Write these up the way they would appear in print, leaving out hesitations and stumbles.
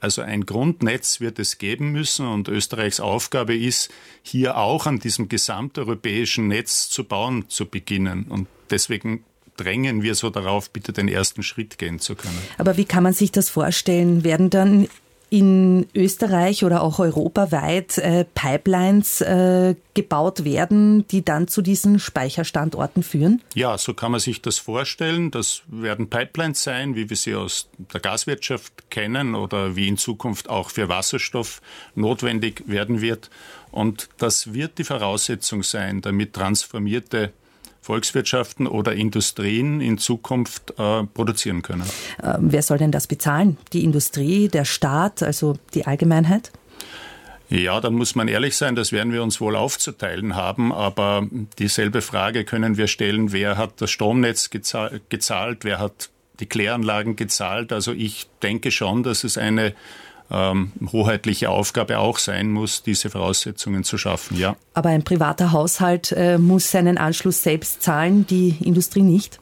Also ein Grundnetz wird es geben müssen und Österreichs Aufgabe ist, hier auch an diesem gesamteuropäischen Netz zu bauen zu beginnen. Und deswegen drängen wir so darauf, bitte den ersten Schritt gehen zu können. Aber wie kann man sich das vorstellen? Werden dann in Österreich oder auch europaweit Pipelines gebaut werden, die dann zu diesen Speicherstandorten führen? Ja, so kann man sich das vorstellen. Das werden Pipelines sein, wie wir sie aus der Gaswirtschaft kennen oder wie in Zukunft auch für Wasserstoff notwendig werden wird. Und das wird die Voraussetzung sein, damit transformierte Volkswirtschaften oder Industrien in Zukunft produzieren können. Wer soll denn das bezahlen? Die Industrie, der Staat, also die Allgemeinheit? Ja, da muss man ehrlich sein, das werden wir uns wohl aufzuteilen haben, aber dieselbe Frage können wir stellen, wer hat das Stromnetz gezahlt, wer hat die Kläranlagen gezahlt? Also ich denke schon, dass es eine hoheitliche Aufgabe auch sein muss, diese Voraussetzungen zu schaffen, ja. Aber ein privater Haushalt muss seinen Anschluss selbst zahlen, die Industrie nicht?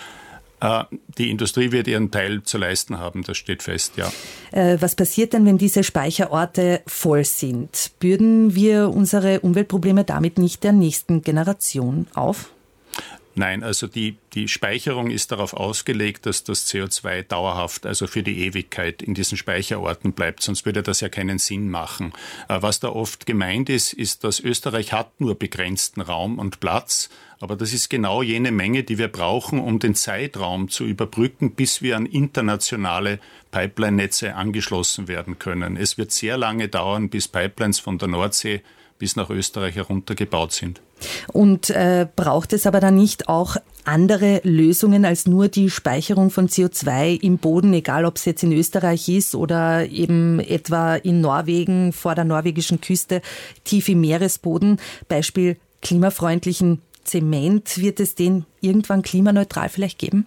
Die Industrie wird ihren Teil zu leisten haben, das steht fest, ja. Was passiert denn, wenn diese Speicherorte voll sind? Bürden wir unsere Umweltprobleme damit nicht der nächsten Generation auf? Nein, also die Speicherung ist darauf ausgelegt, dass das CO2 dauerhaft, also für die Ewigkeit in diesen Speicherorten bleibt, sonst würde das ja keinen Sinn machen. Was da oft gemeint ist, dass Österreich hat nur begrenzten Raum und Platz, aber das ist genau jene Menge, die wir brauchen, um den Zeitraum zu überbrücken, bis wir an internationale Pipeline-Netze angeschlossen werden können. Es wird sehr lange dauern, bis Pipelines von der Nordsee bis nach Österreich heruntergebaut sind. Und braucht es aber dann nicht auch andere Lösungen als nur die Speicherung von CO2 im Boden, egal ob es jetzt in Österreich ist oder eben etwa in Norwegen vor der norwegischen Küste, tief im Meeresboden? Beispiel klimafreundlichen Zement. Wird es den irgendwann klimaneutral vielleicht geben?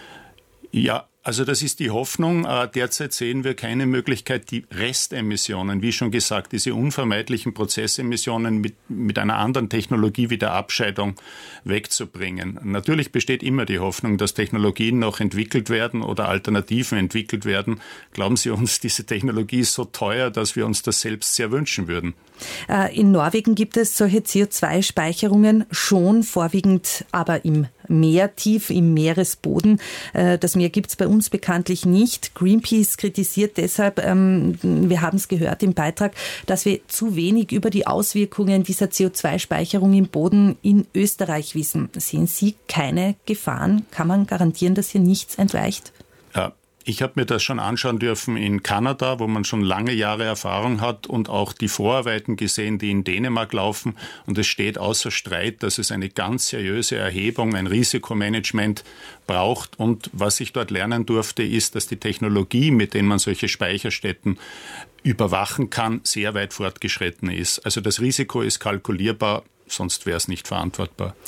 Ja, also das ist die Hoffnung. Derzeit sehen wir keine Möglichkeit, die Restemissionen, wie schon gesagt, diese unvermeidlichen Prozessemissionen mit einer anderen Technologie wie der Abscheidung wegzubringen. Natürlich besteht immer die Hoffnung, dass Technologien noch entwickelt werden oder Alternativen entwickelt werden. Glauben Sie uns, diese Technologie ist so teuer, dass wir uns das selbst sehr wünschen würden. In Norwegen gibt es solche CO2-Speicherungen schon, vorwiegend aber im Meer, tief im Meeresboden. Das Meer gibt es bei uns bekanntlich nicht. Greenpeace kritisiert deshalb, wir haben es gehört im Beitrag, dass wir zu wenig über die Auswirkungen dieser CO2-Speicherung im Boden in Österreich wissen. Sehen Sie keine Gefahren? Kann man garantieren, dass hier nichts entweicht? Ja. Ich habe mir das schon anschauen dürfen in Kanada, wo man schon lange Jahre Erfahrung hat und auch die Vorarbeiten gesehen, die in Dänemark laufen. Und es steht außer Streit, dass es eine ganz seriöse Erhebung, ein Risikomanagement braucht. Und was ich dort lernen durfte, ist, dass die Technologie, mit der man solche Speicherstätten überwachen kann, sehr weit fortgeschritten ist. Also das Risiko ist kalkulierbar. Sonst wäre es nicht verantwortbar.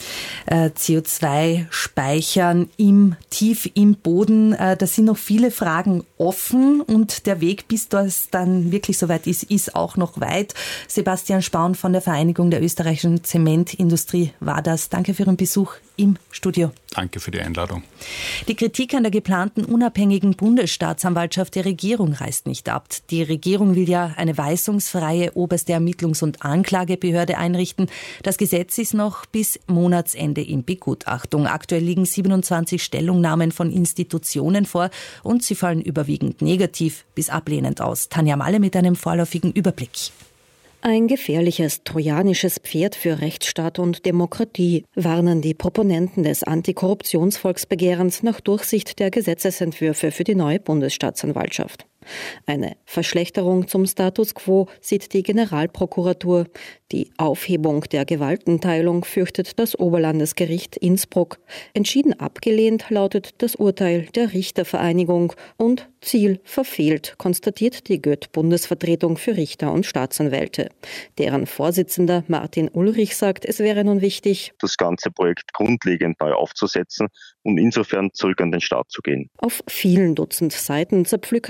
CO2 speichern tief im Boden. Da sind noch viele Fragen offen und der Weg, bis das dann wirklich soweit ist auch noch weit. Sebastian Spaun von der Vereinigung der österreichischen Zementindustrie war das. Danke für Ihren Besuch im Studio. Danke für die Einladung. Die Kritik an der geplanten unabhängigen Bundesstaatsanwaltschaft der Regierung reißt nicht ab. Die Regierung will ja eine weisungsfreie oberste Ermittlungs- und Anklagebehörde einrichten. Das Gesetz ist noch bis Monatsende in Begutachtung. Aktuell liegen 27 Stellungnahmen von Institutionen vor und sie fallen überwiegend negativ bis ablehnend aus. Tanja Malle mit einem vorläufigen Überblick. Ein gefährliches trojanisches Pferd für Rechtsstaat und Demokratie, warnen die Proponenten des Antikorruptionsvolksbegehrens nach Durchsicht der Gesetzesentwürfe für die neue Bundesstaatsanwaltschaft. Eine Verschlechterung zum Status quo sieht die Generalprokuratur. Die Aufhebung der Gewaltenteilung fürchtet das Oberlandesgericht Innsbruck. Entschieden abgelehnt lautet das Urteil der Richtervereinigung und Ziel verfehlt, konstatiert die Goethe-Bundesvertretung für Richter und Staatsanwälte. Deren Vorsitzender Martin Ulrich sagt, es wäre nun wichtig, das ganze Projekt grundlegend neu aufzusetzen und insofern zurück an den Staat zu gehen. Auf vielen Dutzend Seiten zerpflücken diverse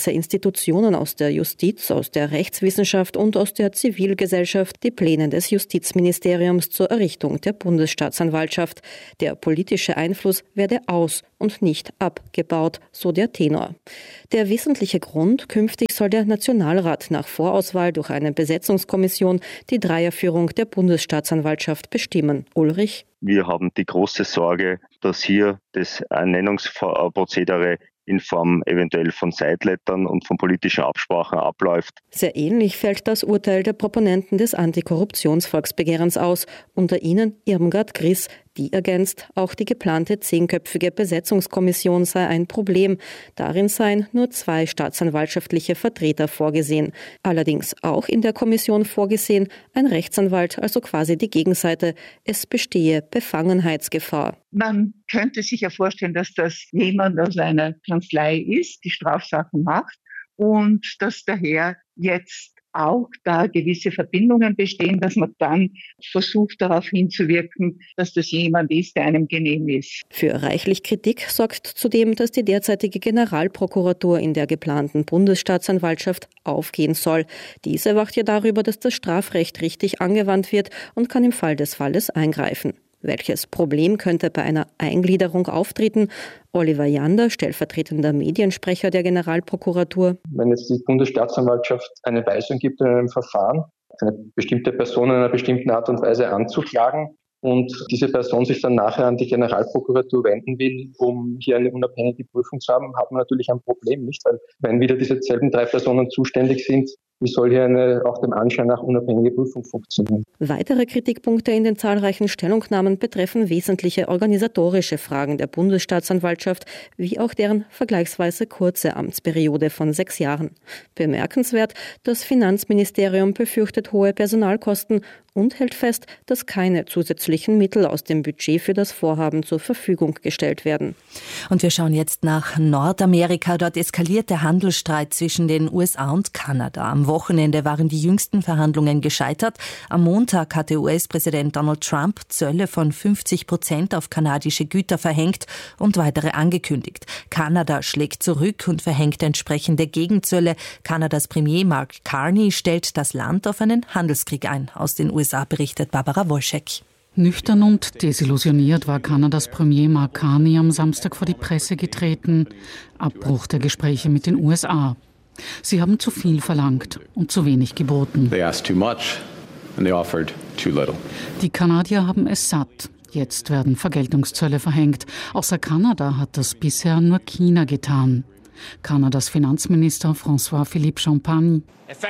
diverse Institutionen aus der Justiz, aus der Rechtswissenschaft und aus der Zivilgesellschaft die Pläne des Justizministeriums zur Errichtung der Bundesstaatsanwaltschaft. Der politische Einfluss werde aus- und nicht abgebaut, so der Tenor. Der wesentliche Grund: künftig soll der Nationalrat nach Vorauswahl durch eine Besetzungskommission die Dreierführung der Bundesstaatsanwaltschaft bestimmen. Ulrich? Wir haben die große Sorge, dass hier das Ernennungsprozedere in Form eventuell von Sidelettern und von politischen Absprachen abläuft. Sehr ähnlich fällt das Urteil der Proponenten des Antikorruptionsvolksbegehrens aus, unter ihnen Irmgard Griss. Die ergänzt, auch die geplante 10-köpfige Besetzungskommission sei ein Problem. Darin seien nur 2 staatsanwaltschaftliche Vertreter vorgesehen. Allerdings auch in der Kommission vorgesehen ein Rechtsanwalt, also quasi die Gegenseite. Es bestehe Befangenheitsgefahr. Man könnte sich ja vorstellen, dass das jemand aus einer Kanzlei ist, die Strafsachen macht und dass daher jetzt auch da gewisse Verbindungen bestehen, dass man dann versucht, darauf hinzuwirken, dass das jemand ist, der einem genehm ist. Für reichlich Kritik sorgt zudem, dass die derzeitige Generalprokuratur in der geplanten Bundesstaatsanwaltschaft aufgehen soll. Diese wacht ja darüber, dass das Strafrecht richtig angewandt wird und kann im Fall des Falles eingreifen. Welches Problem könnte bei einer Eingliederung auftreten? Oliver Jander, stellvertretender Mediensprecher der Generalprokuratur. Wenn jetzt die Bundesstaatsanwaltschaft eine Weisung gibt in einem Verfahren, eine bestimmte Person in einer bestimmten Art und Weise anzuklagen und diese Person sich dann nachher an die Generalprokuratur wenden will, um hier eine unabhängige Prüfung zu haben, hat man natürlich ein Problem, nicht? Weil wenn wieder diese selben 3 Personen zuständig sind, wie soll hier eine auch dem Anschein nach unabhängige Prüfung funktionieren? Weitere Kritikpunkte in den zahlreichen Stellungnahmen betreffen wesentliche organisatorische Fragen der Bundesstaatsanwaltschaft, wie auch deren vergleichsweise kurze Amtsperiode von 6 Jahren. Bemerkenswert: Das Finanzministerium befürchtet hohe Personalkosten und hält fest, dass keine zusätzlichen Mittel aus dem Budget für das Vorhaben zur Verfügung gestellt werden. Und wir schauen jetzt nach Nordamerika. Dort eskaliert der Handelsstreit zwischen den USA und Kanada. Am Wochenende waren die jüngsten Verhandlungen gescheitert. Am Montag hatte US-Präsident Donald Trump Zölle von 50% auf kanadische Güter verhängt und weitere angekündigt. Kanada schlägt zurück und verhängt entsprechende Gegenzölle. Kanadas Premier Mark Carney stellt das Land auf einen Handelskrieg ein. Aus den USA berichtet Barbara Wolschek. Nüchtern und desillusioniert war Kanadas Premier Mark Carney am Samstag vor die Presse getreten. Abbruch der Gespräche mit den USA. Sie haben zu viel verlangt und zu wenig geboten. They asked too much and they offered too little. Die Kanadier haben es satt. Jetzt werden Vergeltungszölle verhängt. Außer Kanada hat das bisher nur China getan. Kanadas Finanzminister François-Philippe Champagne.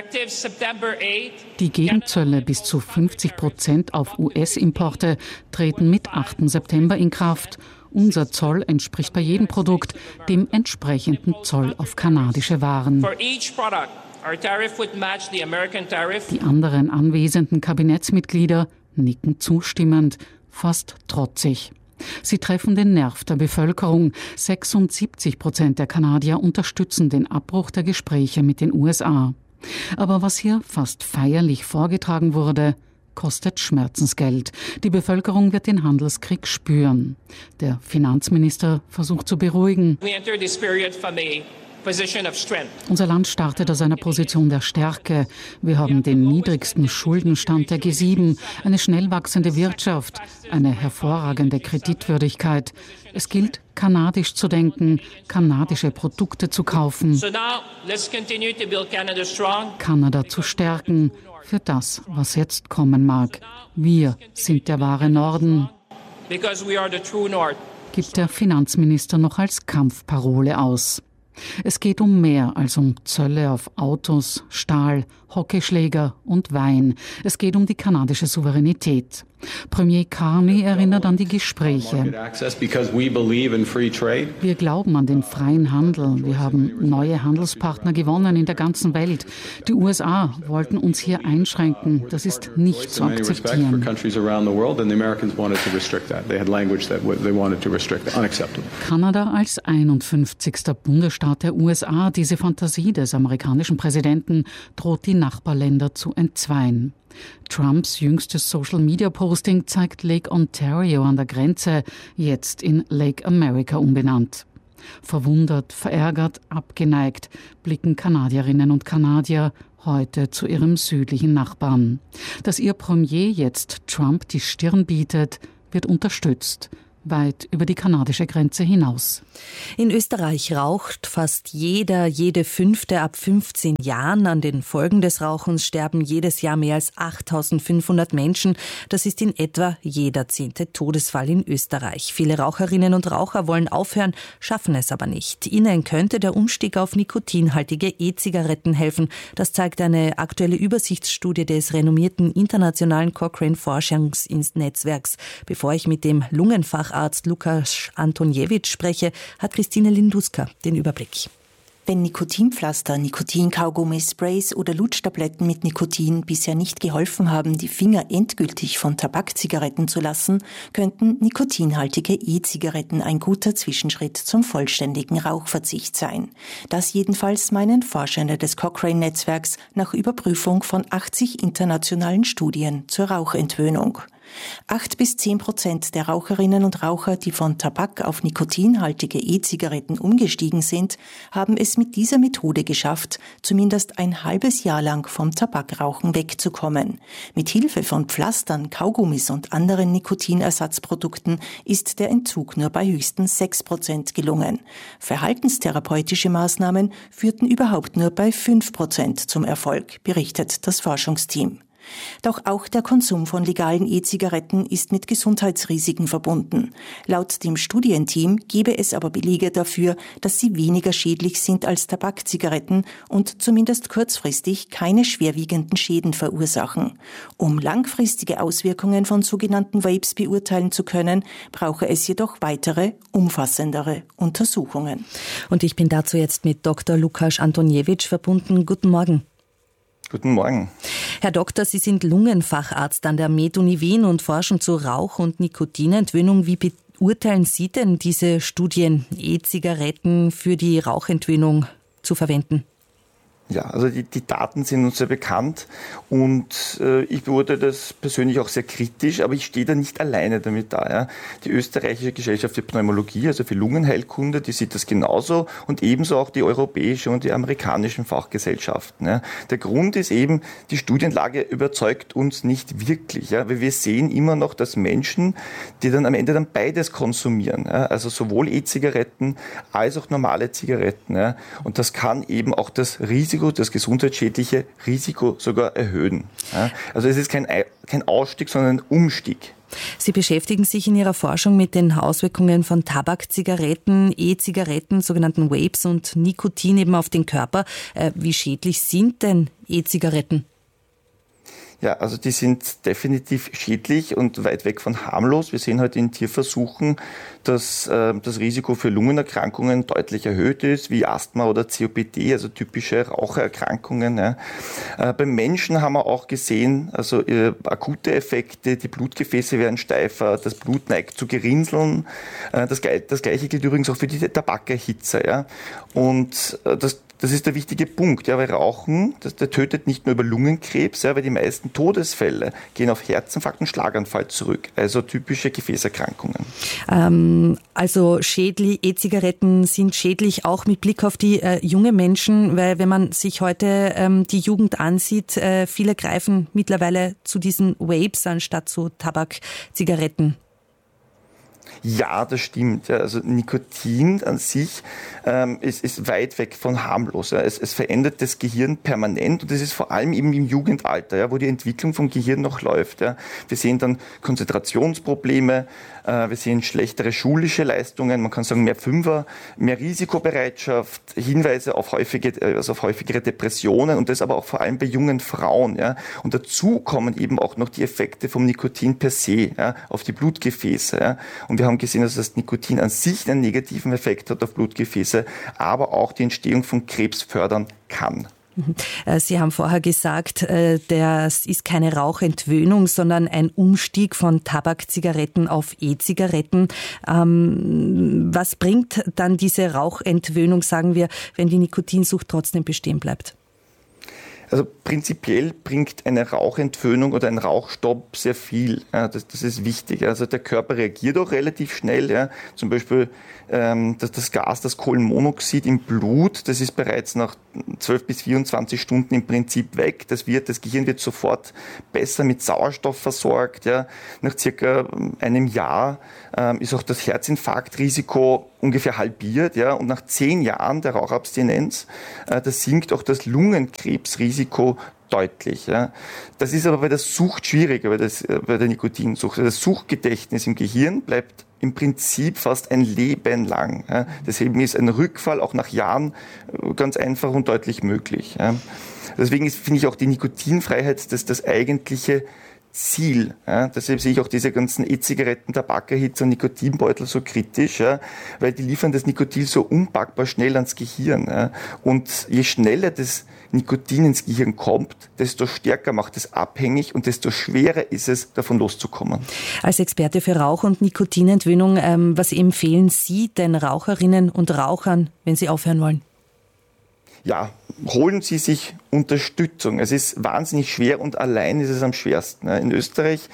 Die Gegenzölle bis zu 50% auf US-Importe treten mit 8. September in Kraft. Unser Zoll entspricht bei jedem Produkt dem entsprechenden Zoll auf kanadische Waren. Die anderen anwesenden Kabinettsmitglieder nicken zustimmend, fast trotzig. Sie treffen den Nerv der Bevölkerung. 76% der Kanadier unterstützen den Abbruch der Gespräche mit den USA. Aber was hier fast feierlich vorgetragen wurde, kostet Schmerzensgeld. Die Bevölkerung wird den Handelskrieg spüren. Der Finanzminister versucht zu beruhigen. Unser Land startet aus einer Position der Stärke. Wir haben den niedrigsten Schuldenstand der G7, eine schnell wachsende Wirtschaft, eine hervorragende Kreditwürdigkeit. Es gilt, kanadisch zu denken, kanadische Produkte zu kaufen, Kanada zu stärken für das, was jetzt kommen mag. Wir sind der wahre Norden, gibt der Finanzminister noch als Kampfparole aus. Es geht um mehr als um Zölle auf Autos, Stahl, Hockeyschläger und Wein. Es geht um die kanadische Souveränität. Premier Carney erinnert an die Gespräche. Wir glauben an den freien Handel. Wir haben neue Handelspartner gewonnen in der ganzen Welt. Die USA wollten uns hier einschränken. Das ist nicht zu akzeptieren. Kanada als 51. Bundesstaat der USA, diese Fantasie des amerikanischen Präsidenten, droht die Nachbarländer zu entzweien. Trumps jüngstes Social-Media-Posting zeigt Lake Ontario an der Grenze, jetzt in Lake America umbenannt. Verwundert, verärgert, abgeneigt blicken Kanadierinnen und Kanadier heute zu ihrem südlichen Nachbarn. Dass ihr Premier jetzt Trump die Stirn bietet, wird unterstützt, weit über die kanadische Grenze hinaus. In Österreich raucht fast jede Fünfte ab 15 Jahren. An den Folgen des Rauchens sterben jedes Jahr mehr als 8.500 Menschen. Das ist in etwa jeder 10. Todesfall in Österreich. Viele Raucherinnen und Raucher wollen aufhören, schaffen es aber nicht. Ihnen könnte der Umstieg auf nikotinhaltige E-Zigaretten helfen. Das zeigt eine aktuelle Übersichtsstudie des renommierten internationalen Cochrane-Forschungsnetzwerks. Bevor ich mit dem Lungenfacharzt Lukas Antoniewicz spreche, hat Christine Linduska den Überblick. Wenn Nikotinpflaster, Nikotinkaugummis, Sprays oder Lutschtabletten mit Nikotin bisher nicht geholfen haben, die Finger endgültig von Tabakzigaretten zu lassen, könnten nikotinhaltige E-Zigaretten ein guter Zwischenschritt zum vollständigen Rauchverzicht sein. Das jedenfalls meinen Forschende des Cochrane-Netzwerks nach Überprüfung von 80 internationalen Studien zur Rauchentwöhnung. 8-10% der Raucherinnen und Raucher, die von Tabak auf nikotinhaltige E-Zigaretten umgestiegen sind, haben es mit dieser Methode geschafft, zumindest ein halbes Jahr lang vom Tabakrauchen wegzukommen. Mit Hilfe von Pflastern, Kaugummis und anderen Nikotinersatzprodukten ist der Entzug nur bei höchstens 6% gelungen. Verhaltenstherapeutische Maßnahmen führten überhaupt nur bei 5% zum Erfolg, berichtet das Forschungsteam. Doch auch der Konsum von legalen E-Zigaretten ist mit Gesundheitsrisiken verbunden. Laut dem Studienteam gebe es aber Belege dafür, dass sie weniger schädlich sind als Tabakzigaretten und zumindest kurzfristig keine schwerwiegenden Schäden verursachen. Um langfristige Auswirkungen von sogenannten Vapes beurteilen zu können, brauche es jedoch weitere, umfassendere Untersuchungen. Und ich bin dazu jetzt mit Dr. Lukas Antoniewicz verbunden. Guten Morgen. Guten Morgen. Herr Doktor, Sie sind Lungenfacharzt an der MedUni Wien und forschen zu Rauch- und Nikotinentwöhnung. Wie beurteilen Sie denn diese Studien, E-Zigaretten für die Rauchentwöhnung zu verwenden? Ja, also die Daten sind uns sehr bekannt und ich beurteile das persönlich auch sehr kritisch, aber ich stehe da nicht alleine damit da. Ja. Die österreichische Gesellschaft für Pneumologie, also für Lungenheilkunde, die sieht das genauso und ebenso auch die europäische und die amerikanischen Fachgesellschaften. Ja. Der Grund ist eben, die Studienlage überzeugt uns nicht wirklich, ja, weil wir sehen immer noch, dass Menschen, die dann am Ende dann beides konsumieren, ja, also sowohl E-Zigaretten als auch normale Zigaretten. Ja, und das kann eben auch das gesundheitsschädliche Risiko sogar erhöhen. Ja, also es ist kein Ausstieg, sondern ein Umstieg. Sie beschäftigen sich in Ihrer Forschung mit den Auswirkungen von Tabakzigaretten, E-Zigaretten, sogenannten Vapes und Nikotin eben auf den Körper. Wie schädlich sind denn E-Zigaretten? Ja, also die sind definitiv schädlich und weit weg von harmlos. Wir sehen heute in Tierversuchen, dass das Risiko für Lungenerkrankungen deutlich erhöht ist, wie Asthma oder COPD, also typische Rauchererkrankungen. Ja. Beim Menschen haben wir auch gesehen, also akute Effekte, die Blutgefäße werden steifer, das Blut neigt zu Gerinnseln. Das Gleiche gilt übrigens auch für die Tabakerhitzer. Ja. Und das ist der wichtige Punkt, ja, weil Rauchen, der tötet nicht nur über Lungenkrebs, ja, weil die meisten Todesfälle gehen auf Herzinfarkt und Schlaganfall zurück, also typische Gefäßerkrankungen. Also E-Zigaretten sind schädlich auch mit Blick auf die jungen Menschen, weil wenn man sich heute die Jugend ansieht, viele greifen mittlerweile zu diesen Vapes anstatt zu Tabakzigaretten. Ja, das stimmt. Ja, also Nikotin an sich ist weit weg von harmlos. Ja. Es verändert das Gehirn permanent und das ist vor allem eben im Jugendalter, ja, wo die Entwicklung vom Gehirn noch läuft. Ja. Wir sehen dann Konzentrationsprobleme, wir sehen schlechtere schulische Leistungen, man kann sagen mehr Fünfer, mehr Risikobereitschaft, Hinweise auf häufigere Depressionen und das aber auch vor allem bei jungen Frauen. Ja. Und dazu kommen eben auch noch die Effekte vom Nikotin per se, ja, auf die Blutgefäße. Ja. Und wir haben gesehen, dass das Nikotin an sich einen negativen Effekt hat auf Blutgefäße, aber auch die Entstehung von Krebs fördern kann. Sie haben vorher gesagt, das ist keine Rauchentwöhnung, sondern ein Umstieg von Tabakzigaretten auf E-Zigaretten. Was bringt dann diese Rauchentwöhnung, sagen wir, wenn die Nikotinsucht trotzdem bestehen bleibt? Also prinzipiell bringt eine Rauchentwöhnung oder ein Rauchstopp sehr viel. Ja, das ist wichtig. Also der Körper reagiert auch relativ schnell. Ja. Zum Beispiel das Gas, das Kohlenmonoxid im Blut, das ist bereits nach 12 bis 24 Stunden im Prinzip weg. Das Gehirn wird sofort besser mit Sauerstoff versorgt. Ja. Nach circa einem Jahr ist auch das Herzinfarktrisiko ungefähr halbiert. Ja. Und nach 10 Jahren der Rauchabstinenz, da sinkt auch das Lungenkrebsrisiko deutlich. Ja. Das ist aber bei der Sucht schwieriger, bei der Nikotinsucht. Das Suchtgedächtnis im Gehirn bleibt im Prinzip fast ein Leben lang. Ja. Deswegen ist ein Rückfall auch nach Jahren ganz einfach und deutlich möglich. Ja. Deswegen finde ich auch die Nikotinfreiheit das eigentliche Ziel. Ja. Deshalb sehe ich auch diese ganzen E-Zigaretten, Tabakerhits und Nikotinbeutel so kritisch, ja, weil die liefern das Nikotin so unpackbar schnell ans Gehirn. Ja. Und je schneller das Nikotin ins Gehirn kommt, desto stärker macht es abhängig und desto schwerer ist es, davon loszukommen. Als Experte für Rauch- und Nikotinentwöhnung, was empfehlen Sie den Raucherinnen und Rauchern, wenn sie aufhören wollen? Ja, holen Sie sich Unterstützung. Es ist wahnsinnig schwer und allein ist es am schwersten. In Österreich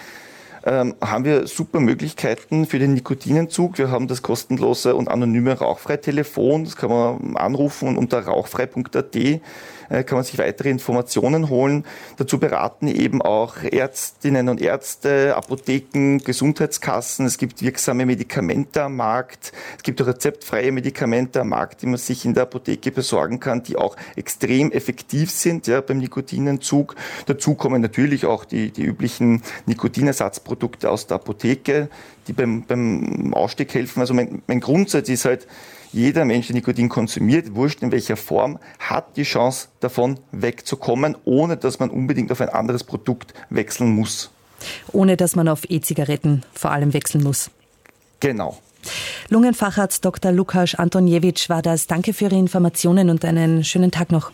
haben wir super Möglichkeiten für den Nikotinentzug. Wir haben das kostenlose und anonyme Rauchfrei-Telefon. Das kann man anrufen und unter rauchfrei.at kann man sich weitere Informationen holen. Dazu beraten eben auch Ärztinnen und Ärzte, Apotheken, Gesundheitskassen. Es gibt wirksame Medikamente am Markt. Es gibt auch rezeptfreie Medikamente am Markt, die man sich in der Apotheke besorgen kann, die auch extrem effektiv sind, ja, beim Nikotinentzug. Dazu kommen natürlich auch die üblichen Nikotinersatzprodukte aus der Apotheke, die beim Ausstieg helfen. Also mein Grundsatz ist halt, jeder Mensch, der Nikotin konsumiert, wurscht in welcher Form, hat die Chance, davon wegzukommen, ohne dass man unbedingt auf ein anderes Produkt wechseln muss. Ohne dass man auf E-Zigaretten vor allem wechseln muss. Genau. Lungenfacharzt Dr. Lukasz Antoniewicz war das. Danke für Ihre Informationen und einen schönen Tag noch.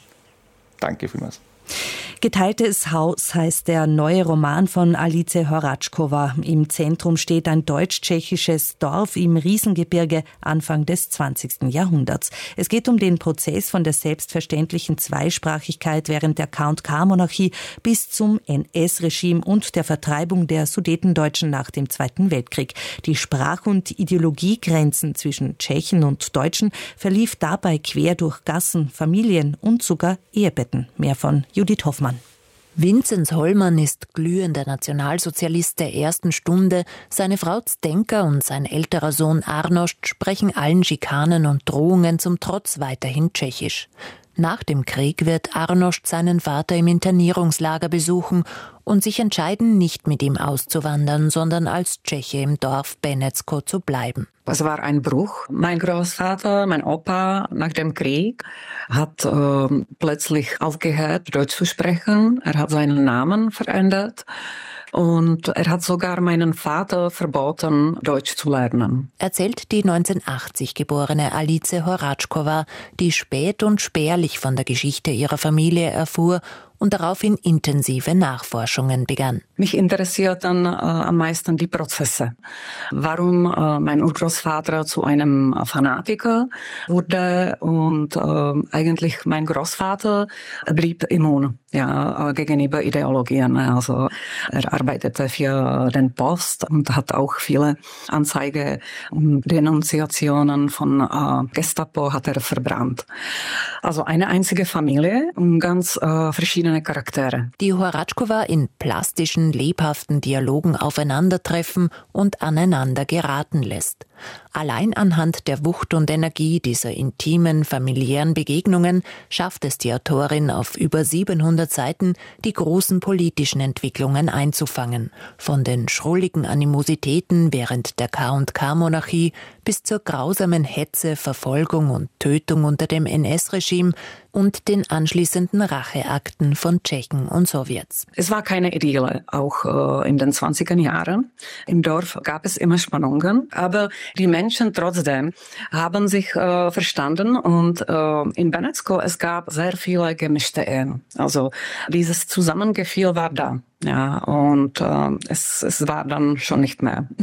Danke vielmals. Geteiltes Haus heißt der neue Roman von Alice Horačková. Im Zentrum steht ein deutsch-tschechisches Dorf im Riesengebirge Anfang des 20. Jahrhunderts. Es geht um den Prozess von der selbstverständlichen Zweisprachigkeit während der Count-K-Monarchie bis zum NS-Regime und der Vertreibung der Sudetendeutschen nach dem Zweiten Weltkrieg. Die Sprach- und Ideologiegrenzen zwischen Tschechen und Deutschen verlief dabei quer durch Gassen, Familien und sogar Ehebetten. Mehr von Judith Hoffmann. Vinzenz Hollmann ist glühender Nationalsozialist der ersten Stunde. Seine Frau Zdenka und sein älterer Sohn Arnošt sprechen allen Schikanen und Drohungen zum Trotz weiterhin Tschechisch. Nach dem Krieg wird Arnošt seinen Vater im Internierungslager besuchen und sich entscheiden, nicht mit ihm auszuwandern, sondern als Tscheche im Dorf Benecko zu bleiben. Es war ein Bruch. Mein Großvater, mein Opa nach dem Krieg hat plötzlich aufgehört, Deutsch zu sprechen. Er hat seinen Namen verändert. Und er hat sogar meinen Vater verboten, Deutsch zu lernen. Erzählt die 1980 geborene Alice Horačková, die spät und spärlich von der Geschichte ihrer Familie erfuhr und daraufhin intensive Nachforschungen begann. Mich interessierten am meisten die Prozesse. Warum mein Urgroßvater zu einem Fanatiker wurde und eigentlich mein Großvater blieb immun gegenüber Ideologien. Also er arbeitete für den Post und hat auch viele Anzeige und Denunziationen von Gestapo hat er verbrannt. Also eine einzige Familie und ganz verschiedene Charaktere. Die Horačková in plastischen, lebhaften Dialogen aufeinandertreffen und aneinander geraten lässt. Allein anhand der Wucht und Energie dieser intimen, familiären Begegnungen schafft es die Autorin auf über 700 Seiten, die großen politischen Entwicklungen einzufangen. Von den schrulligen Animositäten während der K&K-Monarchie bis zur grausamen Hetze, Verfolgung und Tötung unter dem NS-Regime und den anschließenden Racheakten von Tschechen und Sowjets. Es war keine Idylle, auch in den 20er Jahren. Im Dorf gab es immer Spannungen, aber die Menschen trotzdem haben sich verstanden und in Benecko es gab sehr viele gemischte Ehen. Also dieses Zusammengefühl war da. Ja, und es war dann schon nicht mehr.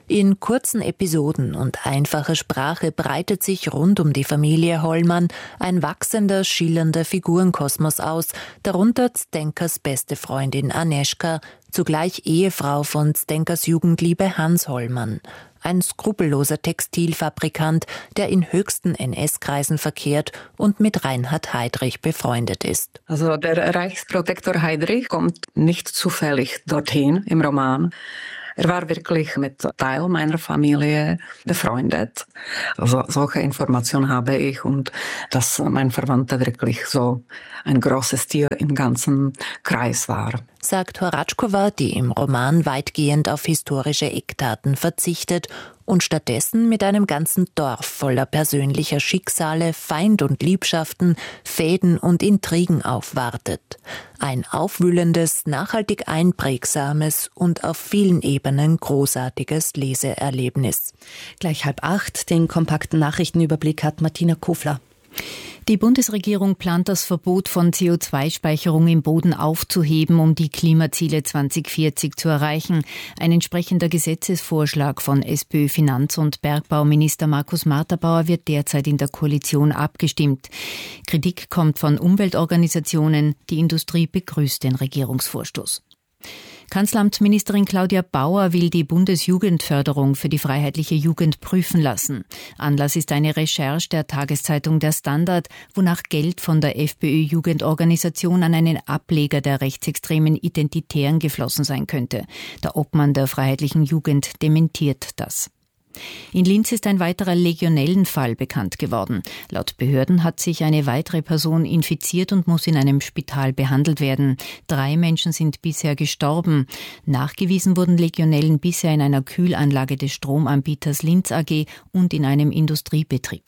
In kurzen Episoden und einfacher Sprache breitet sich rund um die Familie Hollmann ein wachsender, schillernder Figurenkosmos aus, darunter Zdenkas beste Freundin Aneschka, zugleich Ehefrau von Zdenkas Jugendliebe Hans Hollmann. Ein skrupelloser Textilfabrikant, der in höchsten NS-Kreisen verkehrt und mit Reinhard Heydrich befreundet ist. Also der Reichsprotektor Heydrich kommt nicht zufällig dorthin im Roman. Er war wirklich mit Teil meiner Familie befreundet. Also solche Informationen habe ich und dass mein Verwandter wirklich so ein großes Tier im ganzen Kreis war. Sagt Horatschkova, die im Roman weitgehend auf historische Eckdaten verzichtet und stattdessen mit einem ganzen Dorf voller persönlicher Schicksale, Feind und Liebschaften, Fäden und Intrigen aufwartet. Ein aufwühlendes, nachhaltig einprägsames und auf vielen Ebenen großartiges Leseerlebnis. Gleich 7:30, den kompakten Nachrichtenüberblick hat Martina Kofler. Die Bundesregierung plant, das Verbot von CO2-Speicherung im Boden aufzuheben, um die Klimaziele 2040 zu erreichen. Ein entsprechender Gesetzesvorschlag von SPÖ-Finanz- und Bergbauminister Markus Marterbauer wird derzeit in der Koalition abgestimmt. Kritik kommt von Umweltorganisationen. Die Industrie begrüßt den Regierungsvorstoß. Kanzleramtsministerin Claudia Bauer will die Bundesjugendförderung für die freiheitliche Jugend prüfen lassen. Anlass ist eine Recherche der Tageszeitung Der Standard, wonach Geld von der FPÖ-Jugendorganisation an einen Ableger der rechtsextremen Identitären geflossen sein könnte. Der Obmann der freiheitlichen Jugend dementiert das. In Linz ist ein weiterer Legionellenfall bekannt geworden. Laut Behörden hat sich eine weitere Person infiziert und muss in einem Spital behandelt werden. 3 Menschen sind bisher gestorben. Nachgewiesen wurden Legionellen bisher in einer Kühlanlage des Stromanbieters Linz AG und in einem Industriebetrieb.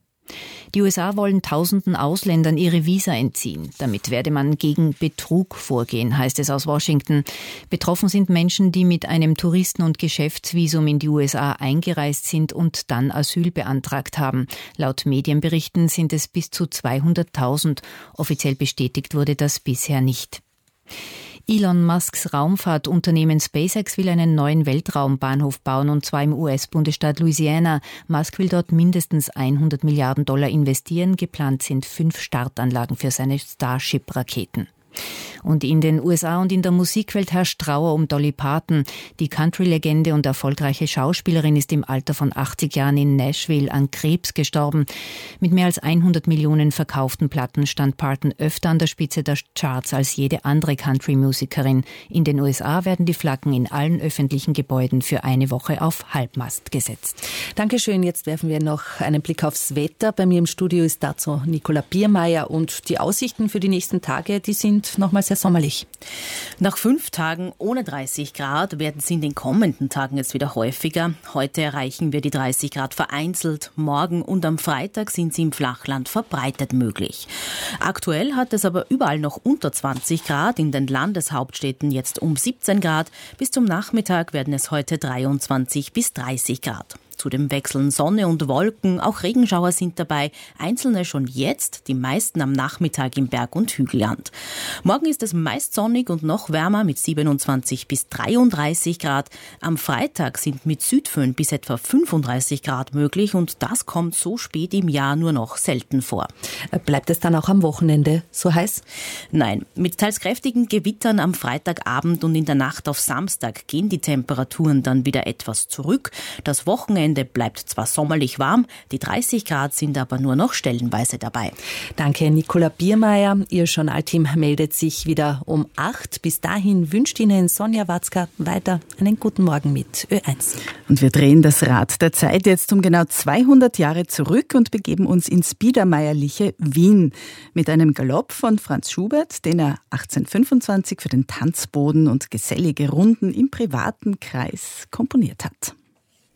Die USA wollen Tausenden Ausländern ihre Visa entziehen. Damit werde man gegen Betrug vorgehen, heißt es aus Washington. Betroffen sind Menschen, die mit einem Touristen- und Geschäftsvisum in die USA eingereist sind und dann Asyl beantragt haben. Laut Medienberichten sind es bis zu 200.000. Offiziell bestätigt wurde das bisher nicht. Elon Musks Raumfahrtunternehmen SpaceX will einen neuen Weltraumbahnhof bauen, und zwar im US-Bundesstaat Louisiana. Musk will dort mindestens $100 Milliarden investieren. Geplant sind 5 Startanlagen für seine Starship-Raketen. Und in den USA und in der Musikwelt herrscht Trauer um Dolly Parton. Die Country-Legende und erfolgreiche Schauspielerin ist im Alter von 80 Jahren in Nashville an Krebs gestorben. Mit mehr als 100 Millionen verkauften Platten stand Parton öfter an der Spitze der Charts als jede andere Country-Musikerin. In den USA werden die Flaggen in allen öffentlichen Gebäuden für eine Woche auf Halbmast gesetzt. Dankeschön. Jetzt werfen wir noch einen Blick aufs Wetter. Bei mir im Studio ist dazu Nicola Biermeier, und die Aussichten für die nächsten Tage, die sind nochmal sehr sommerlich. Nach 5 Tagen ohne 30 Grad werden es in den kommenden Tagen jetzt wieder häufiger. Heute erreichen wir die 30 Grad vereinzelt. Morgen und am Freitag sind sie im Flachland verbreitet möglich. Aktuell hat es aber überall noch unter 20 Grad. In den Landeshauptstädten jetzt um 17 Grad. Bis zum Nachmittag werden es heute 23 bis 30 Grad. Zudem wechseln Sonne und Wolken, auch Regenschauer sind dabei, einzelne schon jetzt, die meisten am Nachmittag im Berg- und Hügelland. Morgen ist es meist sonnig und noch wärmer mit 27 bis 33 Grad. Am Freitag sind mit Südföhn bis etwa 35 Grad möglich, und das kommt so spät im Jahr nur noch selten vor. Bleibt es dann auch am Wochenende so heiß? Nein, mit teils kräftigen Gewittern am Freitagabend und in der Nacht auf Samstag gehen die Temperaturen dann wieder etwas zurück. Das Wochenende bleibt zwar sommerlich warm, die 30 Grad sind aber nur noch stellenweise dabei. Danke, Nicola Biermeier. Ihr Journalteam meldet sich wieder um 8. Bis dahin wünscht Ihnen Sonja Watzka weiter einen guten Morgen mit Ö1. Und wir drehen das Rad der Zeit jetzt um genau 200 Jahre zurück und begeben uns ins biedermeierliche Wien mit einem Galopp von Franz Schubert, den er 1825 für den Tanzboden und gesellige Runden im privaten Kreis komponiert hat.